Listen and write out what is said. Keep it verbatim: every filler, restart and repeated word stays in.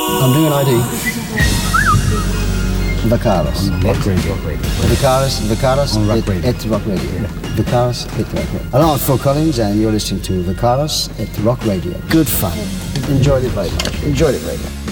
I'm doing an I D. Vacaras. Rock Radio. Vacaras, Vacaras On Rock at, Radio. at Rock Radio. Yeah. Vacaras at Rock Radio. Hello, I'm Phil Collins and you're listening to Vacaras at Rock Radio. Good fun. Enjoyed it very much. Enjoyed it very much.